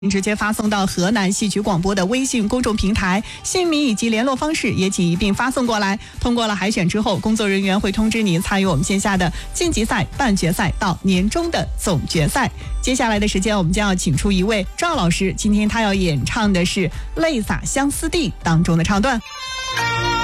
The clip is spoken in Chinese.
直接发送到河南戏曲广播的微信公众平台，姓名以及联络方式也请一并发送过来。通过了海选之后，工作人员会通知你参与我们线下的晋级赛、半决赛到年终的总决赛。接下来的时间，我们将要请出一位赵老师，今天他要演唱的是《泪洒相思地》当中的唱段。